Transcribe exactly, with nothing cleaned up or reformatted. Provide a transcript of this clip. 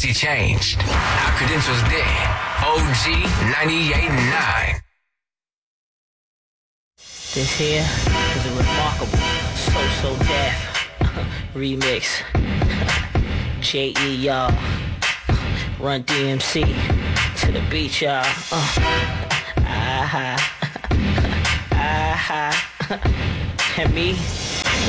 frequency changed. Our credentials dead. O G ninety-eight point nine. This here is a remarkable So So Def remix. J E y'all, Run D M C to the beat y'all. Uh. Ah ha, ah ha, and me.